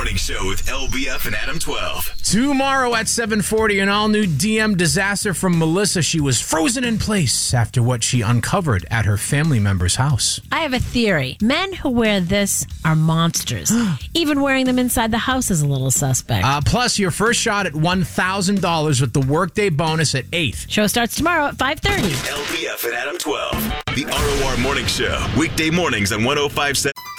Morning Show with LBF and Adam 12. Tomorrow at 7:40, an all-new DM disaster from Melissa. She was frozen in place after what she uncovered at her family member's house. I have a theory. Men who wear this are monsters. Even wearing them inside the house is a little suspect. Plus, your first shot at $1,000 with the Workday bonus at 8. Show starts tomorrow at 5:30. LBF and Adam 12. The ROR Morning Show. Weekday mornings on 105.7.